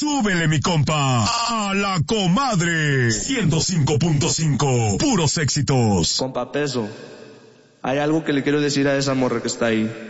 Súbele, mi compa, a la comadre. 105.5, puros éxitos. Compa Peso, hay algo que le quiero decir a esa morra que está ahí.